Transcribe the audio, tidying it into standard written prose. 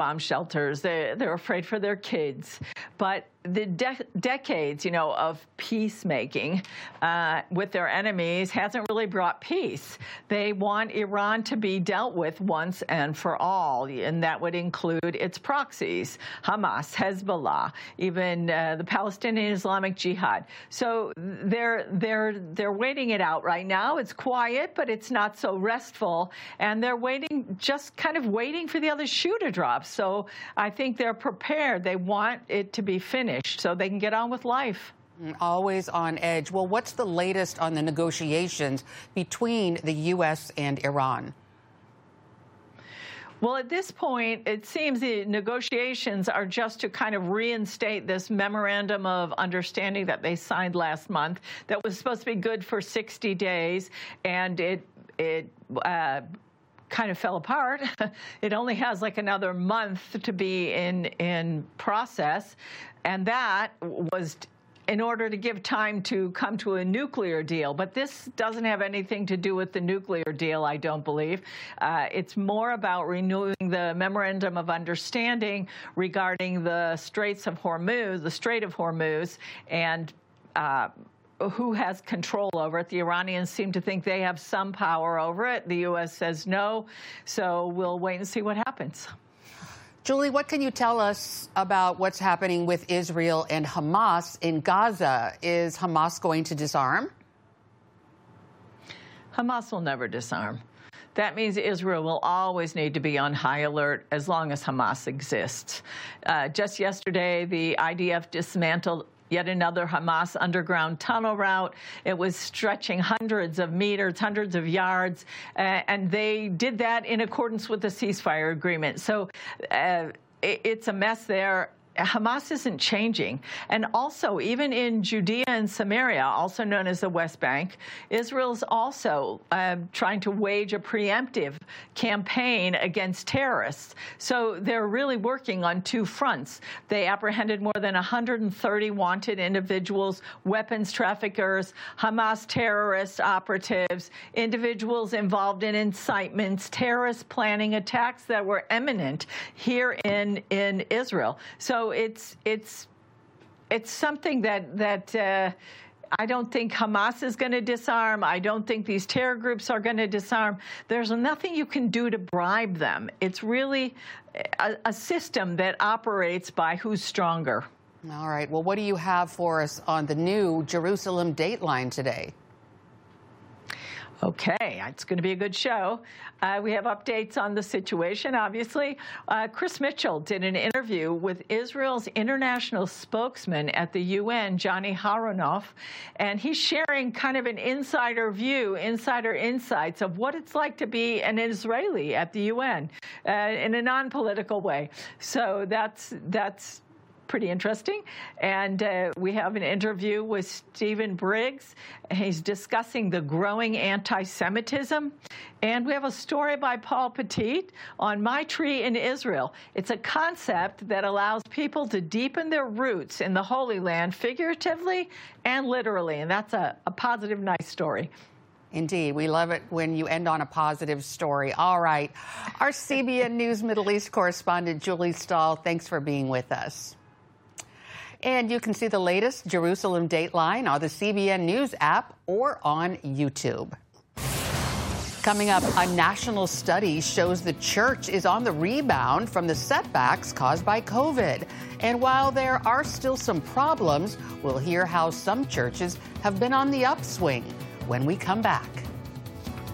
bomb shelters. They're afraid for their kids. But the decades, of peacemaking with their enemies hasn't really brought peace. They want Iran to be dealt with once and for all, and that would include its proxies, Hamas, Hezbollah, even the Palestinian Islamic Jihad. So they're waiting it out right now. It's quiet, but it's not so restful, and they're waiting, just kind of waiting for the other shoe to drop. So I think they're prepared. They want it to be finished so they can get on with life. Always on edge. Well, what's the latest on the negotiations between the U.S. and Iran? Well, at this point, it seems the negotiations are just to kind of reinstate this memorandum of understanding that they signed last month that was supposed to be good for 60 days, and it kind of fell apart. It only has like another month to be in process, and that was in order to give time to come to a nuclear deal. But this doesn't have anything to do with the nuclear deal, I don't believe. It's more about renewing the memorandum of understanding regarding the Strait of Hormuz, and who has control over it. The Iranians seem to think they have some power over it. The U.S. says no. So we'll wait and see what happens. Julie, what can you tell us about what's happening with Israel and Hamas in Gaza? Is Hamas going to disarm? Hamas will never disarm. That means Israel will always need to be on high alert as long as Hamas exists. Just yesterday, the IDF dismantled yet another Hamas underground tunnel route. It was stretching hundreds of meters, hundreds of yards, and they did that in accordance with the ceasefire agreement. So it's a mess there. Hamas isn't changing. And also, even in Judea and Samaria, also known as the West Bank, Israel's also trying to wage a preemptive campaign against terrorists. So they're really working on two fronts. They apprehended more than 130 wanted individuals, weapons traffickers, Hamas terrorist operatives, individuals involved in incitements, terrorist planning attacks that were imminent here in Israel. So it's something that I don't think Hamas is going to disarm. I don't think these terror groups are going to disarm. There's nothing you can do to bribe them. It's really a system that operates by who's stronger. All right. Well, what do you have for us on the new Jerusalem Dateline today? Okay, it's going to be a good show. We have updates on the situation, obviously. Chris Mitchell did an interview with Israel's international spokesman at the UN, Johnny Haronoff, and he's sharing kind of an insider view, insider insights of what it's like to be an Israeli at the UN in a non-political way. So that's pretty interesting. And we have an interview with Stephen Briggs. He's discussing the growing anti-Semitism. And we have a story by Paul Petit on My Tree in Israel. It's a concept that allows people to deepen their roots in the Holy Land figuratively and literally. And that's a positive, nice story. Indeed. We love it when you end on a positive story. All right. Our CBN News Middle East correspondent, Julie Stahl, thanks for being with us. And you can see the latest Jerusalem Dateline on the CBN News app or on YouTube. Coming up, a national study shows the church is on the rebound from the setbacks caused by COVID. And while there are still some problems, we'll hear how some churches have been on the upswing when we come back.